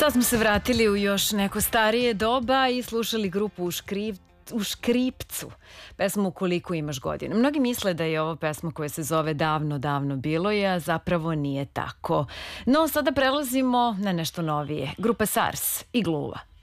Sad smo se vratili u još neko starije doba i slušali grupu u Škripcu, pesmu Koliko imaš godina. Mnogi misle da je ovo pesma koja se zove Davno, davno bilo je, a zapravo nije tako. No, sada prelazimo na nešto novije. Grupa SARS i Gluva.